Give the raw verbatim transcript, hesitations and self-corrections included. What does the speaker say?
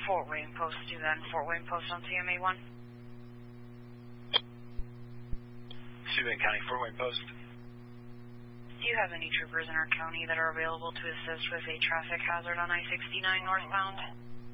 Fort Wayne Post two then. Fort Wayne Post on C M A one. Subin County, Fort Wayne Post. Do you have any troopers in our county that are available to assist with a traffic hazard on I sixty-nine northbound?